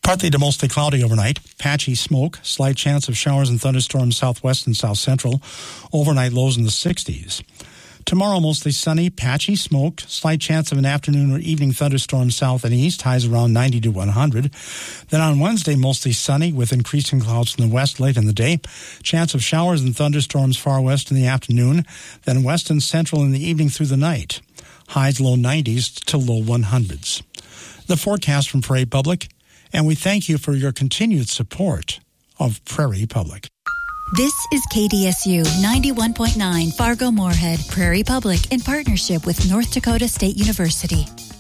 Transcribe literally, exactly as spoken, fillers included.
Partly to mostly cloudy overnight. Patchy smoke. Slight chance of showers and thunderstorms southwest and south central. Overnight lows in the sixties. Tomorrow, mostly sunny, patchy smoke, slight chance of an afternoon or evening thunderstorm south and east, highs around ninety to one hundred. Then on Wednesday, mostly sunny with increasing clouds in the west late in the day. Chance of showers and thunderstorms far west in the afternoon, then west and central in the evening through the night. Highs low nineties to low one hundreds. The forecast from Prairie Public, and we thank you for your continued support of Prairie Public. This is K D S U ninety-one point nine Fargo-Moorhead, Prairie Public, in partnership with North Dakota State University.